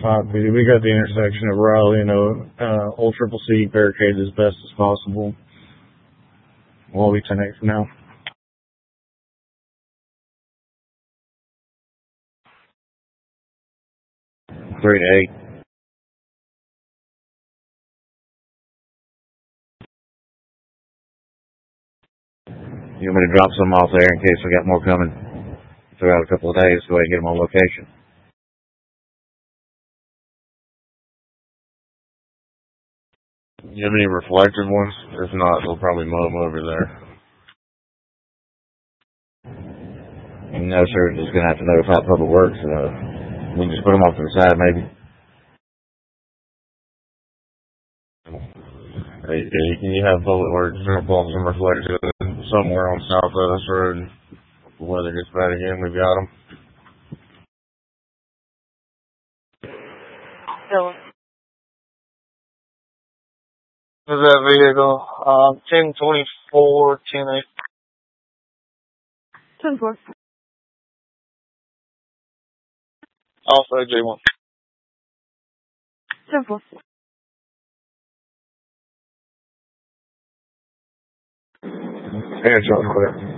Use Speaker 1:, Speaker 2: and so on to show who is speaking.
Speaker 1: We got the intersection of Raleigh and Old Triple C barricaded as best as possible. We'll be 10-8 for now. 3-8. You want me to drop some off there in case we got more coming throughout a couple of days so I can get them on location? You have any reflective ones? If not, they'll probably mow them over there. No, sir, just going to have to notify Public Works. We can just put them off to the side, maybe. Hey, can you have Public Works drop off some reflective somewhere on south of this road? If the weather gets bad again, we've got them.
Speaker 2: Dylan. What's that vehicle? 1024, 10-8.
Speaker 3: 10-4.
Speaker 2: Also J1.
Speaker 3: 10-4.
Speaker 1: Yeah, John, clear.